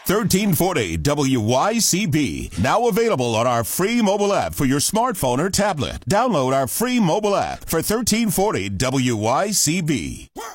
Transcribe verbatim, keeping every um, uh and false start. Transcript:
thirteen forty W Y C B. Now available on our free mobile app for your smartphone or tablet. Download our free mobile app for thirteen forty W Y C B.